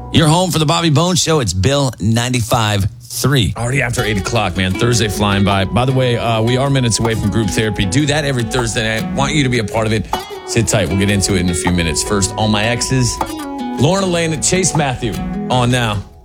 You're home for the Bobby Bones Show. It's Bill 95.3. Already after 8 o'clock, man. Thursday flying by. By the way, we are minutes away from group therapy. Do that every Thursday night. Want you to be a part of it. Sit tight. We'll get into it in a few minutes. First, All My Exes. Lauren Elaine and Chase Matthew on now.